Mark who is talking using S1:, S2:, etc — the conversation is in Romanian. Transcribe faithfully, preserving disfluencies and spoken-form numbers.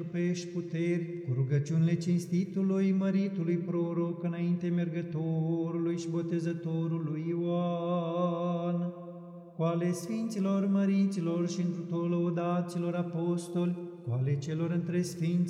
S1: pești puteri, cu rugăciunile cinstitului, măritului proroc, înainte mergătorului și botezătorului Ioan, cu ale sfinților măriților și întru tot lăudaților apostoli, cu ale celor între sfinți